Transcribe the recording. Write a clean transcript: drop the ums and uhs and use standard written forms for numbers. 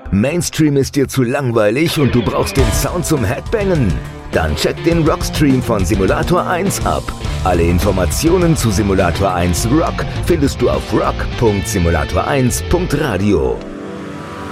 Mainstream ist dir zu langweilig und du brauchst den Sound zum Headbangen? Dann check den Rockstream von Simulator 1 ab. Alle Informationen zu Simulator 1 Rock findest du auf rock.simulator1.radio.